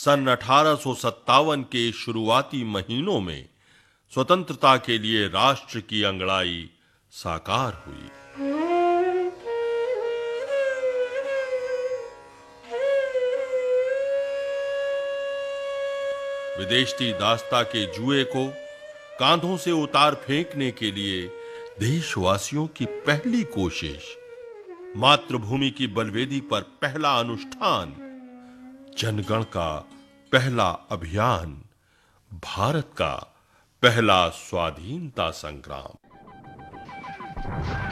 सन 1857 के शुरुआती महीनों में स्वतंत्रता के लिए राष्ट्र की अंगड़ाई साकार हुई। विदेशी दासता के जुए को कांधों से उतार फेंकने के लिए देशवासियों की पहली कोशिश, मातृभूमि की बलवेदी पर पहला अनुष्ठान, जनगण का पहला अभियान, भारत का पहला स्वाधीनता संग्राम।